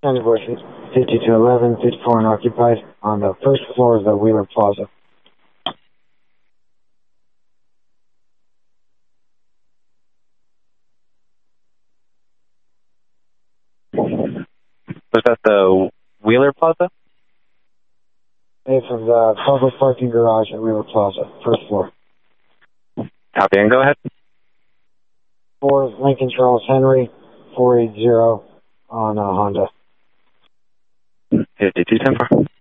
County Board 5211, 54 unoccupied on the first floor of the Wheeler Plaza. Was that the Wheeler Plaza? It's from the public parking garage at Wheeler Plaza, first floor. Copy, and go ahead. 4 Lincoln Charles Henry, 480 on Honda. 5210.